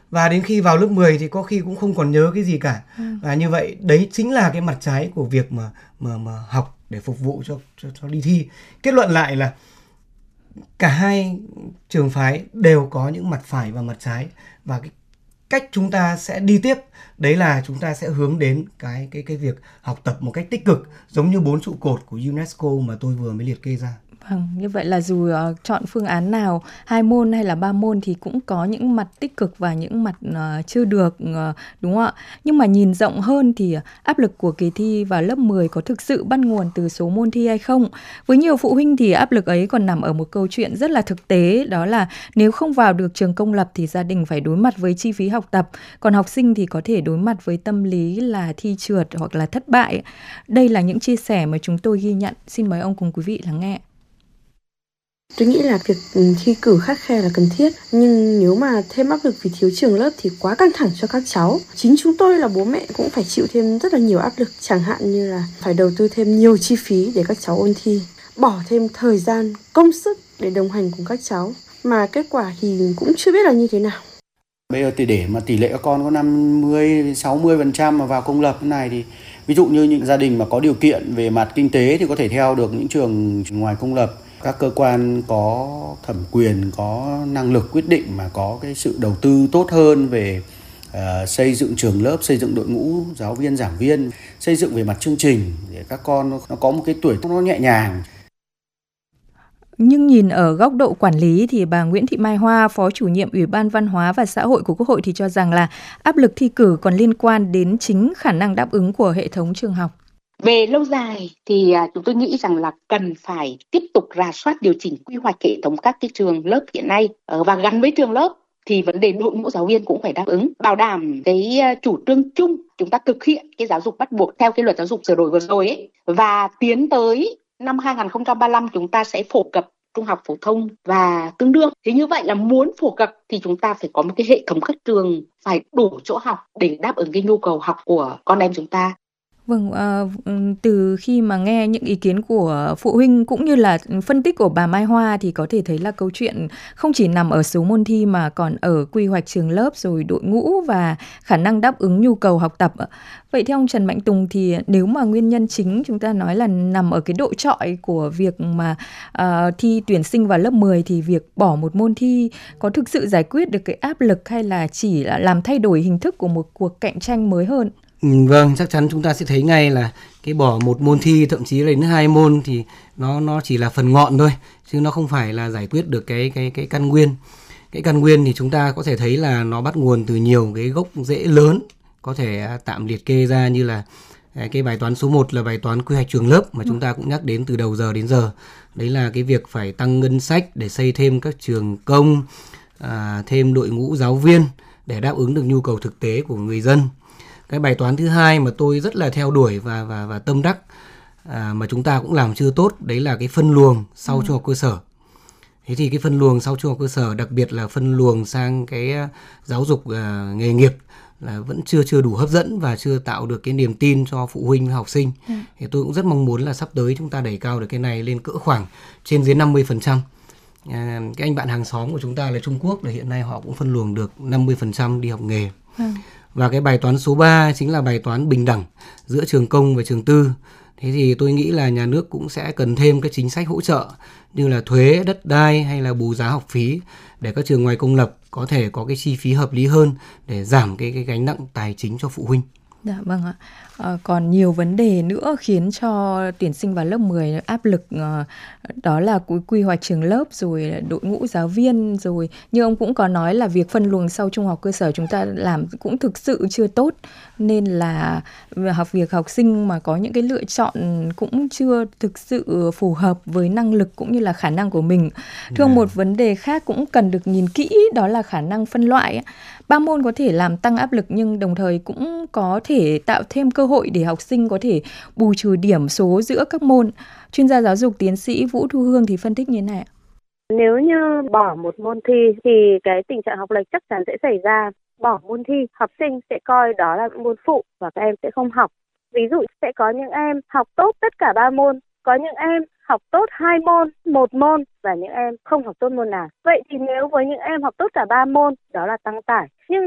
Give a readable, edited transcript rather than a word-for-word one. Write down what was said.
và đến khi vào lớp 10 thì có khi cũng không còn nhớ cái gì cả. Và như vậy đấy chính là cái mặt trái của việc mà học để phục vụ cho đi thi. Kết luận lại là cả hai trường phái đều có những mặt phải và mặt trái, và cái cách chúng ta sẽ đi tiếp đấy là chúng ta sẽ hướng đến cái việc học tập một cách tích cực, giống như 4 trụ cột của UNESCO mà tôi vừa mới liệt kê ra. Vâng, như vậy là dù chọn phương án nào, 2 môn hay là 3 môn thì cũng có những mặt tích cực và những mặt chưa được, đúng không ạ? Nhưng mà nhìn rộng hơn thì áp lực của kỳ thi vào lớp 10 có thực sự bắt nguồn từ số môn thi hay không? Với nhiều phụ huynh thì áp lực ấy còn nằm ở một câu chuyện rất là thực tế, đó là nếu không vào được trường công lập thì gia đình phải đối mặt với chi phí học tập, còn học sinh thì có thể đối mặt với tâm lý là thi trượt hoặc là thất bại. Đây là những chia sẻ mà chúng tôi ghi nhận. Xin mời ông cùng quý vị lắng nghe. Tôi nghĩ là việc thi cử khắt khe là cần thiết, nhưng nếu mà thêm áp lực vì thiếu trường lớp thì quá căng thẳng cho các cháu. Chính chúng tôi là bố mẹ cũng phải chịu thêm rất là nhiều áp lực, chẳng hạn như là phải đầu tư thêm nhiều chi phí để các cháu ôn thi, bỏ thêm thời gian, công sức để đồng hành cùng các cháu, mà kết quả thì cũng chưa biết là như thế nào. Bây giờ thì để mà tỷ lệ các con có 50-60% mà vào công lập thế này thì ví dụ như những gia đình mà có điều kiện về mặt kinh tế thì có thể theo được những trường ngoài công lập. Các cơ quan có thẩm quyền, có năng lực quyết định mà có cái sự đầu tư tốt hơn về xây dựng trường lớp, xây dựng đội ngũ giáo viên, giảng viên, xây dựng về mặt chương trình để các con nó có một cái tuổi nó nhẹ nhàng. Nhưng nhìn ở góc độ quản lý thì bà Nguyễn Thị Mai Hoa, Phó Chủ nhiệm Ủy ban Văn hóa và Xã hội của Quốc hội thì cho rằng là áp lực thi cử còn liên quan đến chính khả năng đáp ứng của hệ thống trường học. Về lâu dài thì chúng tôi nghĩ rằng là cần phải tiếp tục rà soát điều chỉnh quy hoạch hệ thống các cái trường lớp hiện nay, và gắn với trường lớp thì vấn đề đội ngũ giáo viên cũng phải đáp ứng, bảo đảm cái chủ trương chung chúng ta thực hiện cái giáo dục bắt buộc theo cái luật giáo dục sửa đổi vừa rồi ấy, và tiến tới năm 2035 chúng ta sẽ phổ cập trung học phổ thông và tương đương. Thế như vậy là muốn phổ cập thì chúng ta phải có một cái hệ thống các trường phải đủ chỗ học để đáp ứng cái nhu cầu học của con em chúng ta. Vâng, từ khi mà nghe những ý kiến của phụ huynh cũng như là phân tích của bà Mai Hoa thì có thể thấy là câu chuyện không chỉ nằm ở số môn thi mà còn ở quy hoạch trường lớp, rồi đội ngũ và khả năng đáp ứng nhu cầu học tập. Vậy theo ông Trần Mạnh Tùng thì nếu mà nguyên nhân chính chúng ta nói là nằm ở cái độ chọi của việc mà thi tuyển sinh vào lớp 10 thì việc bỏ một môn thi có thực sự giải quyết được cái áp lực hay là chỉ là làm thay đổi hình thức của một cuộc cạnh tranh mới hơn? Vâng, chắc chắn chúng ta sẽ thấy ngay là cái bỏ một môn thi, thậm chí là đến 2 môn thì nó chỉ là phần ngọn thôi, chứ nó không phải là giải quyết được cái căn nguyên. Cái căn nguyên thì chúng ta có thể thấy là nó bắt nguồn từ nhiều cái gốc rễ lớn, có thể tạm liệt kê ra như là cái bài toán số 1 là bài toán quy hoạch trường lớp mà chúng ta cũng nhắc đến từ đầu giờ đến giờ. Đấy là cái việc phải tăng ngân sách để xây thêm các trường công, thêm đội ngũ giáo viên để đáp ứng được nhu cầu thực tế của người dân. Cái bài toán thứ hai mà tôi rất là theo đuổi và tâm đắc mà chúng ta cũng làm chưa tốt, đấy là cái phân luồng sau trung học cơ sở. Thế thì cái phân luồng sau trung học cơ sở, đặc biệt là phân luồng sang cái giáo dục nghề nghiệp là vẫn chưa đủ hấp dẫn và chưa tạo được cái niềm tin cho phụ huynh và học sinh. Thì tôi cũng rất mong muốn là sắp tới chúng ta đẩy cao được cái này lên cỡ khoảng trên dưới 50%. Cái anh bạn hàng xóm của chúng ta là Trung Quốc là hiện nay họ cũng phân luồng được 50% đi học nghề. Và cái bài toán số 3 chính là bài toán bình đẳng giữa trường công và trường tư. Thế thì tôi nghĩ là nhà nước cũng sẽ cần thêm các chính sách hỗ trợ như là thuế, đất đai hay là bù giá học phí để các trường ngoài công lập có thể có cái chi phí hợp lý hơn để giảm cái gánh nặng tài chính cho phụ huynh. Dạ vâng ạ. Còn nhiều vấn đề nữa khiến cho tuyển sinh vào lớp 10 áp lực, đó là quy hoạch trường lớp, rồi đội ngũ giáo viên, rồi như ông cũng có nói là việc phân luồng sau trung học cơ sở chúng ta làm cũng thực sự chưa tốt, nên là việc học sinh mà có những cái lựa chọn cũng chưa thực sự phù hợp với năng lực cũng như là khả năng của mình. Thưa ông, một vấn đề khác cũng cần được nhìn kỹ đó là khả năng phân loại. 3 môn có thể làm tăng áp lực nhưng đồng thời cũng có thể tạo thêm cơ hội để học sinh có thể bù trừ điểm số giữa các môn. Chuyên gia giáo dục tiến sĩ Vũ Thu Hương thì phân tích như thế này ạ. Nếu như bỏ một môn thi thì cái tình trạng học lệch chắc chắn sẽ xảy ra. Bỏ môn thi, học sinh sẽ coi đó là môn phụ và các em sẽ không học. Ví dụ sẽ có những em học tốt tất cả 3 môn, có những em học tốt 2 môn, 1 môn và những em không học tốt môn nào. Vậy thì nếu với những em học tốt cả 3 môn, đó là tăng tải. Nhưng